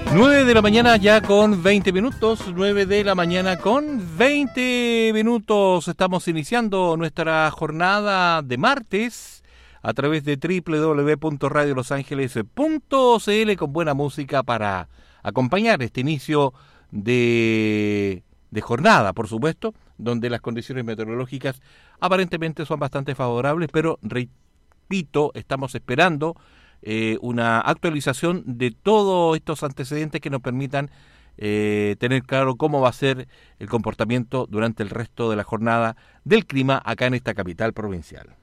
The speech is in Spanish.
9 de la mañana ya con 20 minutos, 9 de la mañana con 20 minutos. Estamos iniciando nuestra jornada de martes a través de www.radiolosangeles.cl con buena música para acompañar este inicio de jornada, por supuesto, donde las condiciones meteorológicas aparentemente son bastante favorables, pero repito, estamos esperando una actualización de todos estos antecedentes que nos permitan tener claro cómo va a ser el comportamiento durante el resto de la jornada del clima acá en esta capital provincial.